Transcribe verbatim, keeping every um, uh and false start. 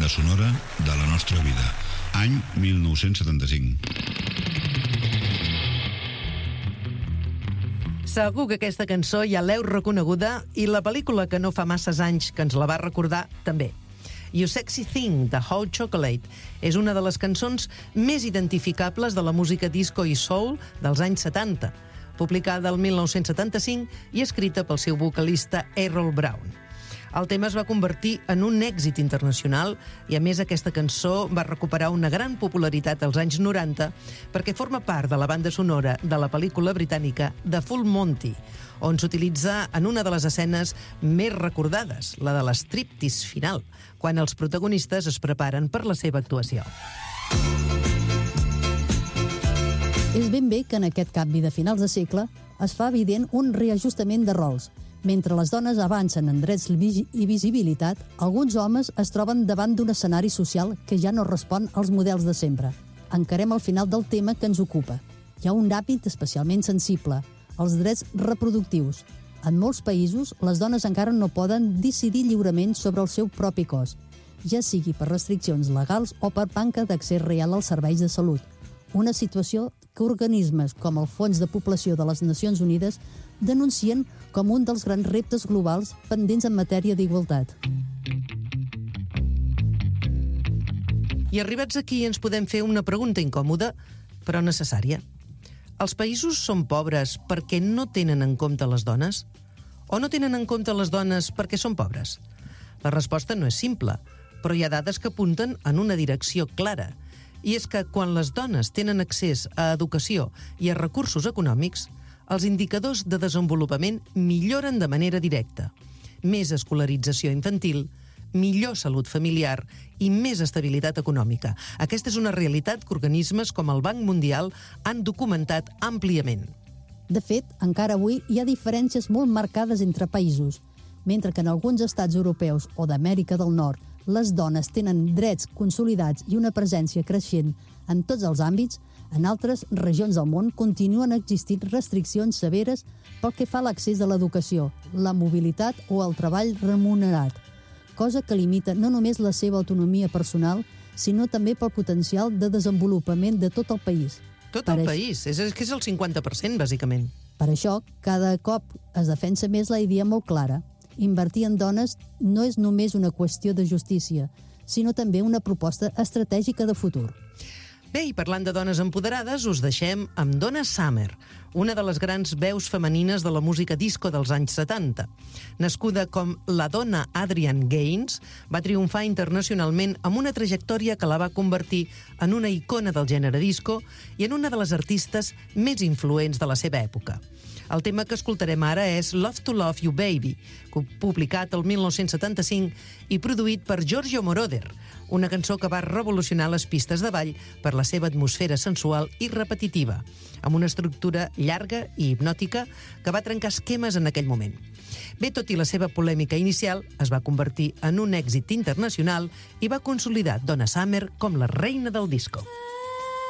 banda sonora de la nostra vida. Any mil nou-cents setanta-cinc. Segur que aquesta cançó ja l'heu reconeguda i la pel·lícula que no fa masses anys que ens la va recordar també. You Sexy Thing, de Hot Chocolate, és una de les cançons més identificables de la música disco i soul dels anys setanta, publicada el mil nou-cents setanta-cinc i escrita pel seu vocalista Errol Brown. El tema es va convertir en un èxit internacional i, a més, aquesta cançó va recuperar una gran popularitat als anys noranta perquè forma part de la banda sonora de la pel·lícula britànica The Full Monty, on s'utilitza en una de les escenes més recordades, la de l'estriptease final, quan els protagonistes es preparen per la seva actuació. És ben bé que en aquest canvi de finals de segle es fa evident un reajustament de rols. Mentre les dones avancen en drets i visibilitat, alguns homes es troben davant d'un escenari social que ja no respon als models de sempre. Encarem el final del tema que ens ocupa. Hi ha un àmbit especialment sensible, els drets reproductius. En molts països, les dones encara no poden decidir lliurement sobre el seu propi cos, ja sigui per restriccions legals o per manca d'accés real als serveis de salut. Una situació que organismes com el Fons de Població de les Nacions Unides denuncien com un dels grans reptes globals pendents en matèria d'igualtat. I arribats aquí ens podem fer una pregunta incòmoda, però necessària. Els països són pobres perquè no tenen en compte les dones? O no tenen en compte les dones perquè són pobres? La resposta no és simple, però hi ha dades que apunten en una direcció clara. I és que quan les dones tenen accés a educació i a recursos econòmics, els indicadors de desenvolupament milloren de manera directa. Més escolarització infantil, millor salut familiar i més estabilitat econòmica. Aquesta és una realitat que organismes com el Banc Mundial han documentat àmpliament. De fet, encara avui hi ha diferències molt marcades entre països. Mentre que en alguns estats europeus o d'Amèrica del Nord les dones tenen drets consolidats i una presència creixent en tots els àmbits, en altres regions del món continuen existint restriccions severes pel que fa a l'accés a l'educació, la mobilitat o el treball remunerat, cosa que limita no només la seva autonomia personal, sinó també pel potencial de desenvolupament de tot el país. Tot el país, és que és el cinquanta per cent, bàsicament. Per això, cada cop es defensa més la idea molt clara. Invertir en dones no és només una qüestió de justícia, sinó també una proposta estratègica de futur. Bé, i parlant de dones empoderades, us deixem amb Donna Summer, una de les grans veus femenines de la música disco dels anys setanta. Nascuda com la dona Adrienne Gaines, va triomfar internacionalment amb una trajectòria que la va convertir en una icona del gènere disco i en una de les artistes més influents de la seva època. El tema que escoltarem ara és Love to Love You Baby, publicat el mil nou-cents setanta-cinc i produït per Giorgio Moroder, una cançó que va revolucionar les pistes de ball per la seva atmosfera sensual i repetitiva, amb una estructura llarga i hipnòtica que va trencar esquemes en aquell moment. Bé, tot i la seva polèmica inicial, es va convertir en un èxit internacional i va consolidar Donna Summer com la reina del disco.